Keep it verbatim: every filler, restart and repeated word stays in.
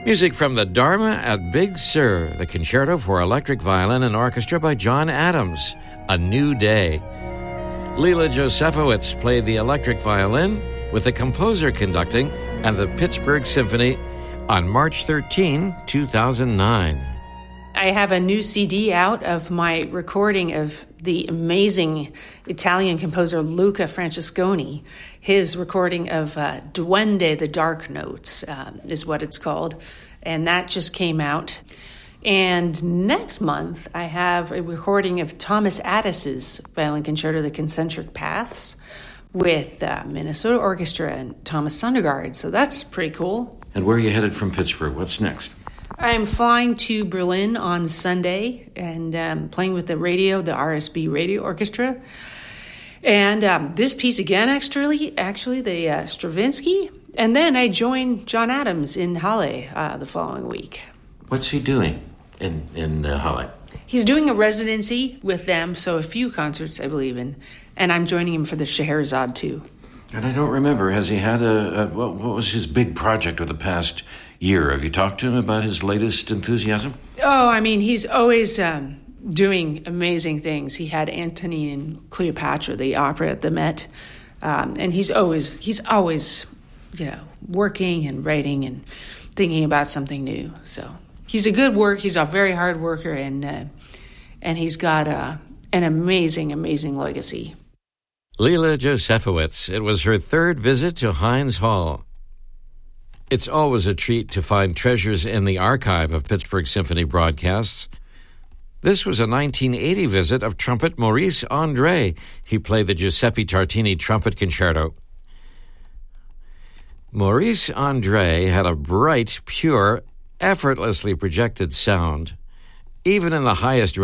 Music from the Dharma at Big Sur, the Concerto for Electric Violin and Orchestra by John Adams, A New Day. Leela Josefowitz played the electric violin with the composer conducting and the Pittsburgh Symphony on March thirteenth, two thousand nine. I have a new C D out of my recording of the amazing Italian composer Luca Francesconi. His recording of uh, Duende, the Dark Notes, um, is what it's called. And that just came out. And next month, I have a recording of Thomas Addis's violin concerto, The Concentric Paths, with uh, Minnesota Orchestra and Thomas Sondergaard. So that's pretty cool. And where are you headed from Pittsburgh? What's next? I'm flying to Berlin on Sunday and um, playing with the radio, the R S B Radio Orchestra. And um, this piece again, actually, actually the uh, Stravinsky. And then I join John Adams in Halle uh, the following week. What's he doing in, in uh, Halle? He's doing a residency with them, so a few concerts, I believe in. And I'm joining him for the Scheherazade, too. And I don't remember, has he had a, a what, what was his big project of the past year? Have you talked to him about his latest enthusiasm? Oh, I mean, he's always um, doing amazing things. He had Antony and Cleopatra, the opera at the Met. Um, and he's always, he's always, you know, working and writing and thinking about something new. So he's a good worker. He's a very hard worker, and uh, and he's got uh, an amazing, amazing legacy. Leela Josefowitz. It was her third visit to Heinz Hall. It's always a treat to find treasures in the archive of Pittsburgh Symphony broadcasts. This was a nineteen eighty visit of trumpet Maurice Andre. He played the Giuseppe Tartini Trumpet Concerto. Maurice Andre had a bright, pure, effortlessly projected sound. Even in the highest